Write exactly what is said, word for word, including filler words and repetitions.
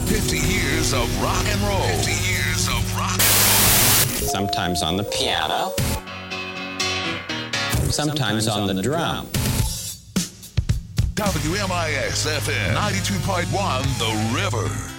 fifty years of rock and roll. fifty years of rock and roll. Sometimes on the piano. Sometimes on the drum. W M I X F M ninety-two point one The River.